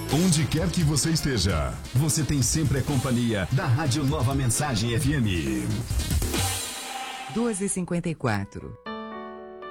Onde quer que você esteja, você tem sempre a companhia da Rádio Nova Mensagem FM. 2h54.